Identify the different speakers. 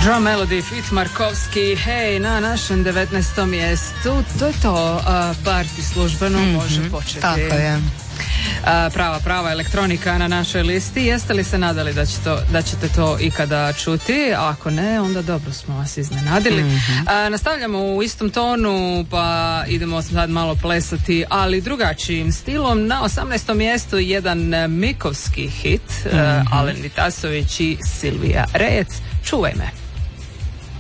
Speaker 1: Drum Melody Fit Markovski, hej, na našem 19. mjestu, to je to, party službeno može početi.
Speaker 2: Tako je.
Speaker 1: Prava elektronika na našoj listi. Jeste li se nadali da ćete to ikada čuti? Ako ne, onda dobro smo vas iznenadili. Nastavljamo u istom tonu, pa idemo sad malo plesati, ali drugačijim stilom. Na 18. mjestu jedan mikovski hit, Alen Vitasović i Silvija Rejec. Čuvaj me.